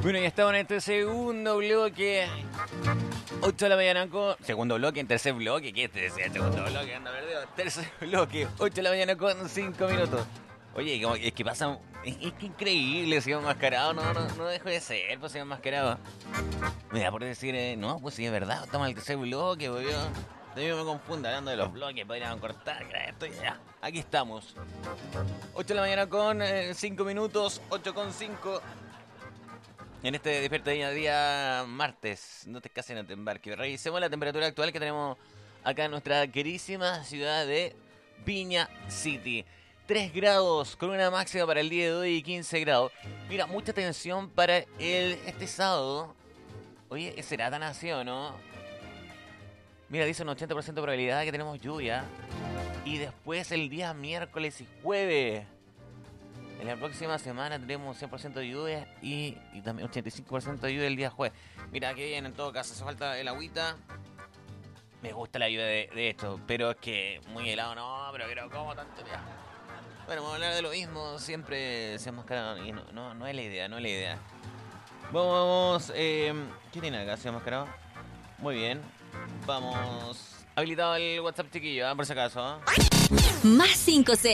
Bueno, ya estamos en este segundo bloque. 8 de la mañana con... Segundo bloque, en tercer bloque. ¿Qué te decía? Segundo bloque, anda perdido. Tercer bloque, 8 de la mañana con 5 minutos. Oye, es que pasa... Es que increíble, si enmascarado. No dejo de ser, pues si enmascarado. Mira, por decir... no, pues sí, es verdad. Estamos en el tercer bloque, pues yo... Yo me confundo hablando de los bloques. Podrían cortar, esto ya. Aquí estamos. 8 de la mañana con 5 minutos. 8 con 5. En este despierta día martes, no te cases, no te embarques. Revisemos la temperatura actual que tenemos acá en nuestra queridísima ciudad de Viña City. 3 grados con una máxima para el día de hoy y 15 grados. Mira, mucha atención para este sábado. Oye, ¿será tan así o no? Mira, dice un 80% de probabilidad de que tenemos lluvia. Y después el día miércoles y jueves. En la próxima semana tendremos 100% de lluvia y también 85% de lluvia el día jueves. Mira, que bien, en todo caso, hace falta el agüita. Me gusta la lluvia de esto, pero es que muy helado no, pero ¿cómo tanto ya? Bueno, vamos a hablar de lo mismo, siempre se enmascarado y no es la idea, no es la idea. Vamos, ¿qué tiene acá? ¿Se ha enmascarado? Muy bien, vamos... Habilitado el WhatsApp, chiquillo, por si acaso. Más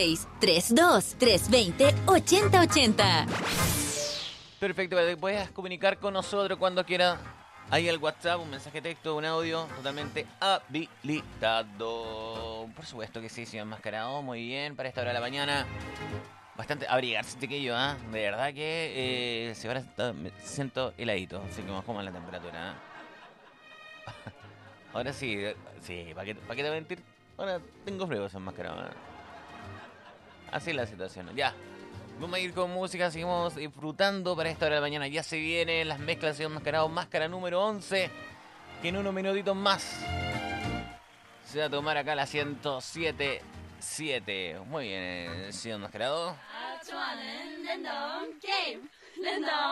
56-32-320-8080. Perfecto, para que puedas comunicar con nosotros cuando quieras. Ahí el WhatsApp, un mensaje de texto, un audio totalmente habilitado. Por supuesto que sí, señor enmascarado. Muy bien, para esta hora de la mañana. Bastante abrigarse, chiquillo, ¿eh? De verdad que ahora me siento heladito, así que bajamos la temperatura, ¿eh? Ahora sí, ¿para qué te voy a mentir? Ahora tengo frío, señor enmascarado, ¿eh? Así es la situación, ya. Vamos a ir con música, seguimos disfrutando para esta hora de la mañana. Ya se vienen las mezclas de enmascarado, máscara número 11, que en unos minutitos más se va a tomar acá la 107.7. Muy bien, señor enmascarado.